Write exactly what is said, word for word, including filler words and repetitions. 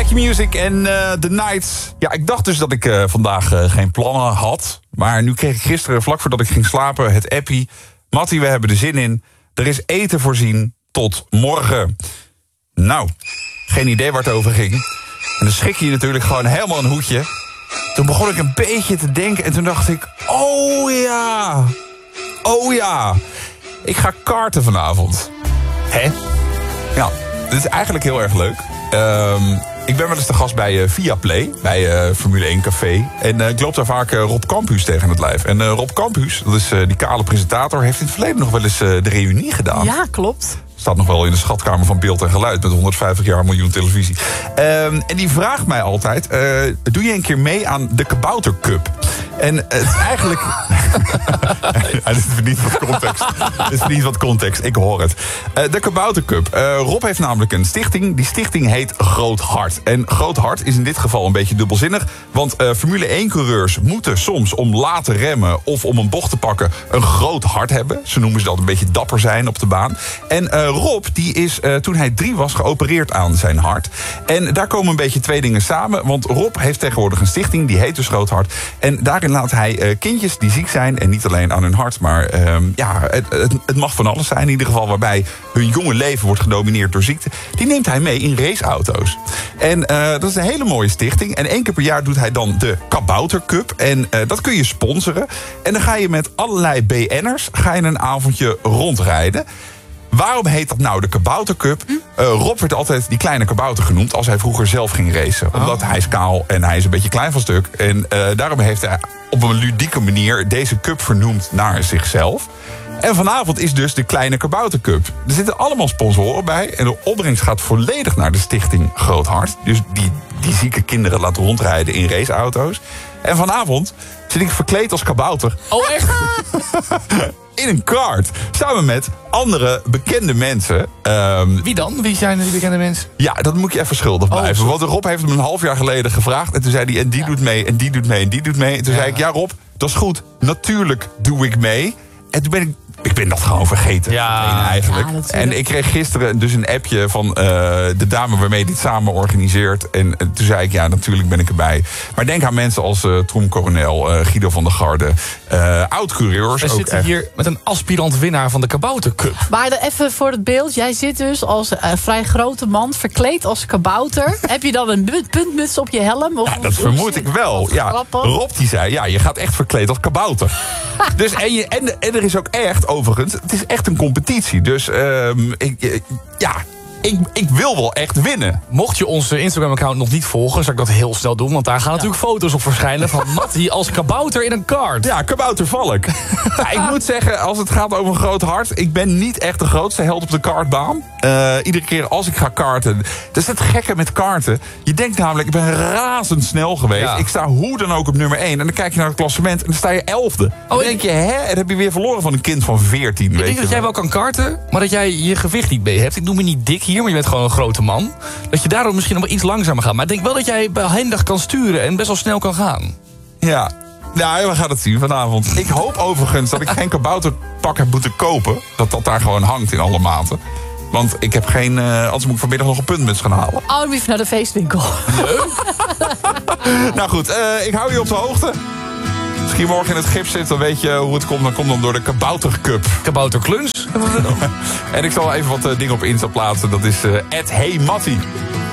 Q-Music en uh, The Nights. Ja, ik dacht dus dat ik uh, vandaag uh, geen plannen had. Maar nu kreeg ik gisteren, vlak voordat ik ging slapen, het appie. Mattie, we hebben er zin in. Er is eten voorzien tot morgen. Nou, geen idee waar het over ging. En dan schrik je natuurlijk gewoon helemaal een hoedje. Toen begon ik een beetje te denken en toen dacht ik... Oh ja, oh ja, ik ga karten vanavond. Hè? Ja, dit is eigenlijk heel erg leuk. Um, ik ben wel eens te gast bij uh, Viaplay, bij uh, Formule één Café. En uh, ik loop daar vaak uh, Rob Campus tegen het lijf. En uh, Rob Campus, dat is uh, die kale presentator, heeft in het verleden nog wel eens uh, de reunie gedaan. Ja, klopt. Staat nog wel in de schatkamer van beeld en geluid met honderdvijftig jaar miljoen televisie. Um, en die vraagt mij altijd, uh, doe je een keer mee aan de Kabouter Cup? En het is eigenlijk... Dit is niet wat context. Dit is niet wat context, ik hoor het. Uh, de Kabouter Cup. Uh, Rob heeft namelijk een stichting. Die stichting heet Groot Hart. En Groot Hart is in dit geval een beetje dubbelzinnig. Want uh, Formule één-coureurs moeten soms om laten remmen of om een bocht te pakken een groot hart hebben. Ze noemen ze dat een beetje dapper zijn op de baan. En uh, Rob, die is uh, toen hij drie was geopereerd aan zijn hart. En daar komen een beetje twee dingen samen. Want Rob heeft tegenwoordig een stichting, die heet dus Groot Hart. En daarin laat hij uh, kindjes die ziek zijn, en niet alleen aan hun hart, maar uh, ja, het, het, het mag van alles zijn in ieder geval, waarbij hun jonge leven wordt gedomineerd door ziekte. Die neemt hij mee in raceauto's. En uh, dat is een hele mooie stichting. En één keer per jaar doet hij dan de Kabouter Cup. En uh, dat kun je sponsoren. En dan ga je met allerlei B N'ers ga je een avondje rondrijden. Waarom heet dat nou de Kabouter Cup? Uh, Rob werd altijd die kleine kabouter genoemd als hij vroeger zelf ging racen. Omdat oh. hij is kaal en hij is een beetje klein van stuk. En uh, daarom heeft hij op een ludieke manier deze cup vernoemd naar zichzelf. En vanavond is dus de kleine Kabouter Cup. Er zitten allemaal sponsoren bij. En de opbrengst gaat volledig naar de stichting Groot Hart. Dus die, die zieke kinderen laat rondrijden in raceauto's. En vanavond zit ik verkleed als kabouter. Oh, echt? In een kart. Samen met andere bekende mensen. Um, Wie dan? Wie zijn die bekende mensen? Ja, dat moet je even schuldig blijven. Oh, want Rob heeft hem een half jaar geleden gevraagd. En toen zei hij, en die ja. doet mee, en die doet mee, en die doet mee. En toen ja. zei ik, ja Rob, dat is goed. Natuurlijk doe ik mee. En toen ben ik... Ik ben dat gewoon vergeten. Ja, eigenlijk. Ja, en ik kreeg gisteren dus een appje van uh, de dame waarmee dit samen organiseert. En uh, toen zei ik, ja, natuurlijk ben ik erbij. Maar denk aan mensen als uh, Troem Coronel, uh, Guido van der Garde, uh, oud-coureurs. We ook zitten echt hier met een aspirant winnaar van de Kabouter Cup. Maar even voor het beeld. Jij zit dus als uh, vrij grote man verkleed als kabouter. Heb je dan een puntmuts op je helm? Of, ja, dat vermoed ik wel. Ja, Rob die zei, ja, je gaat echt verkleed als kabouter. Dus, en, je, en, en er is ook echt, overigens, het is echt een competitie. Dus um, ik, ja, ik, ik wil wel echt winnen. Mocht je onze Instagram-account nog niet volgen, zou ik dat heel snel doen. Want daar gaan natuurlijk ja. foto's op verschijnen van Mattie als kabouter in een kart. Ja, kaboutervalk. Ja, ik moet zeggen, als het gaat over een groot hart, ik ben niet echt de grootste held op de kartbaan. Uh, iedere keer als ik ga karten. Dat is het gekke met karten. Je denkt namelijk, ik ben razendsnel geweest. Ja. Ik sta hoe dan ook op nummer één. En dan kijk je naar het klassement en dan sta je elfde. Oh, dan denk je, hè? En dan heb je weer verloren van een kind van veertien. Ik weet denk je dat jij wel kan karten, maar dat jij je gewicht niet mee hebt. Ik noem me niet dik hier, maar je bent gewoon een grote man. Dat je daardoor misschien nog wel iets langzamer gaat. Maar ik denk wel dat jij behendig kan sturen en best wel snel kan gaan. Ja. Nou, we gaan het zien vanavond. Ik hoop overigens dat ik geen kabouterpak heb moeten kopen. Dat dat daar gewoon hangt in alle maten. Want ik heb geen... Uh, anders moet ik vanmiddag nog een puntmuts gaan halen. Oh, dan even naar de feestwinkel. Leuk. Nou goed, uh, ik hou je op de hoogte. Als je morgen in het gips zit, dan weet je hoe het komt. Dan komt dan door de Kabouter Cup. Kabouter Kluns. En ik zal even wat uh, dingen op Insta plaatsen. Dat is uh, at Hey Mattie.